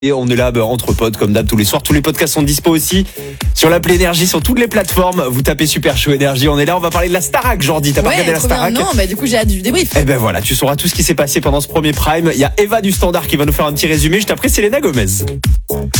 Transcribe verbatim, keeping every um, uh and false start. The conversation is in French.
Et on est là bah, entre potes comme d'hab tous les soirs. Tous les podcasts sont dispo aussi sur l'appli Énergie, sur toutes les plateformes. Vous tapez Super Show Énergie. On est là, on va parler de la Starac, Jordi. T'as pas Ouais, regardé la trop bien. Starac? Non, bah du coup j'ai hâte du débrief. Eh ben voilà, tu sauras tout ce qui s'est passé pendant ce premier prime. Il y a Eva du Standard qui va nous faire un petit résumé. Juste après, Selena Gomez.